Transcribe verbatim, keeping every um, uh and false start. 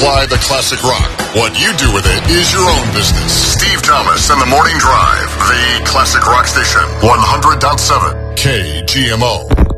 supply the classic rock. What you do with it is your own business. Steve Thomas and the Morning Drive, the classic rock station, one hundred point seven K G M O.